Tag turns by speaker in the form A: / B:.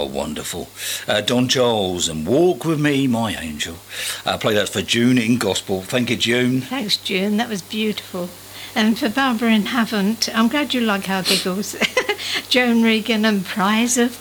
A: wonderful. Don Charles and Walk With Me, My Angel. Play that for June in Gospel. Thank you, June.
B: Thanks, June. That was beautiful. And for Barbara in Havant, I'm glad you like our giggles. Joan Regan and Prize of